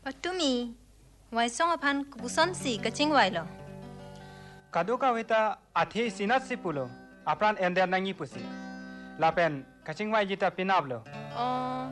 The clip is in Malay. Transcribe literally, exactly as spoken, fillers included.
Tumi, wai song apan kebuson si kacing wai lo. Kado kawita athi sinat si pulo, apran ender nangi pusi. Lapen kacing wai jita pinab lo. Oh,